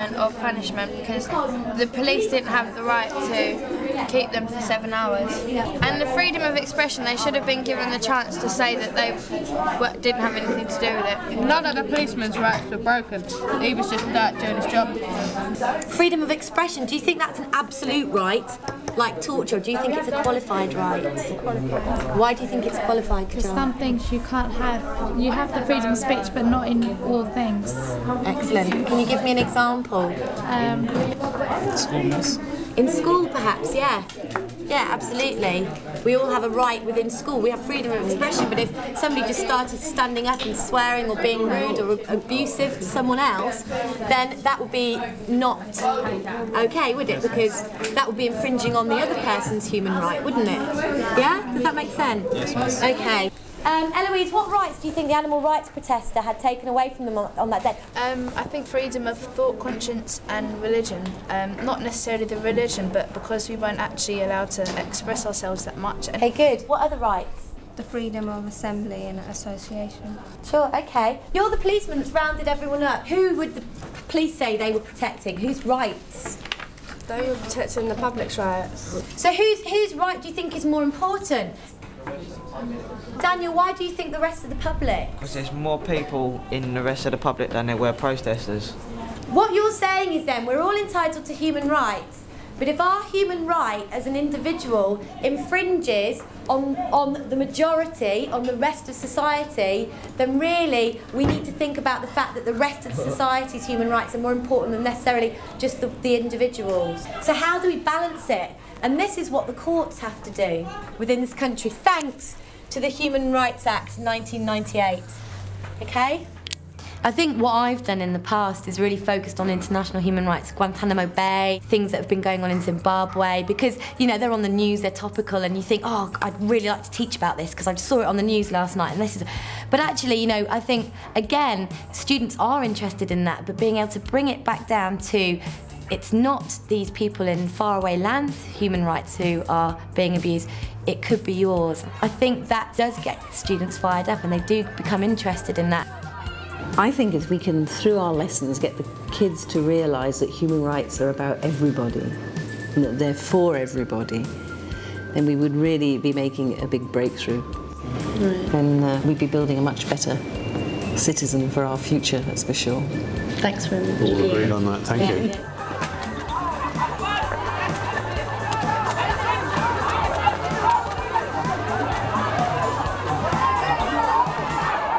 treatment or punishment because the police didn't have the right to keep them for 7 hours. And the freedom of expression, they should have been given the chance to say that they didn't have anything to do with it. None of the policeman's rights were broken. He was just doing his job. Freedom of expression, do you think that's an absolute right? Like torture, or do you think it's a qualified right? Why do you think it's qualified? Because some things you can't have. You have the freedom of speech, but not in all things. Excellent. Can you give me an example? In school, perhaps, yeah. Yeah, absolutely. We all have a right within school. We have freedom of expression, but if somebody just started standing up and swearing or being rude or abusive to someone else, then that would be not okay, would it? Because that would be infringing on the other person's human right, wouldn't it? Yeah? Does that make sense? Yes. Okay. Eloise, what rights do you think the animal rights protester had taken away from them on that day? I think freedom of thought, conscience and religion. Not necessarily the religion, but because we weren't actually allowed to express ourselves that much. Okay, good. What other rights? The freedom of assembly and association. Sure, okay. You're the policeman that's rounded everyone up. Who would the police say they were protecting? Whose rights? They were protecting the public's rights. So whose right do you think is more important? Daniel, why do you think the rest of the public? Because there's more people in the rest of the public than there were protesters. What you're saying is then we're all entitled to human rights, but if our human right as an individual infringes on the majority, on the rest of society, then really we need to think about the fact that the rest of society's human rights are more important than necessarily just the individuals. So how do we balance it? And this is what the courts have to do within this country, thanks to the Human Rights Act 1998. Okay? I think what I've done in the past is really focused on international human rights, Guantanamo Bay, things that have been going on in Zimbabwe, because, you know, they're on the news, they're topical, and you think, oh, I'd really like to teach about this because I just saw it on the news last night, and this is... But actually, you know, I think, again, students are interested in that, but being able to bring it back down to it's not these people in faraway lands, human rights, who are being abused. It could be yours. I think that does get students fired up and they do become interested in that. I think if we can, through our lessons, get the kids to realise that human rights are about everybody, and that they're for everybody, then we would really be making a big breakthrough. Right. And we'd be building a much better citizen for our future, that's for sure. Thanks very much. All agreed on that, thank you.